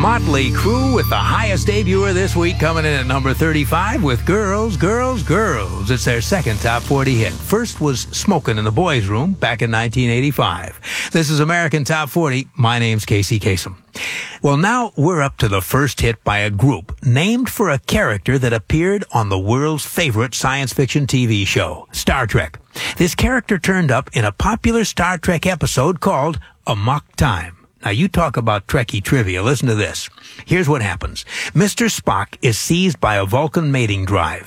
Motley Crue with the highest debuter this week, coming in at number 35 with Girls, Girls, Girls. It's their second top 40 hit. First was Smokin' in the Boys' Room back in 1985. This is American Top 40. My name's Casey Kasem. Well, now we're up to the first hit by a group named for a character that appeared on the world's favorite science fiction TV show, Star Trek. This character turned up in a popular Star Trek episode called Amok Time. Now, you talk about Trekkie trivia. Listen to this. Here's what happens. Mr. Spock is seized by a Vulcan mating drive.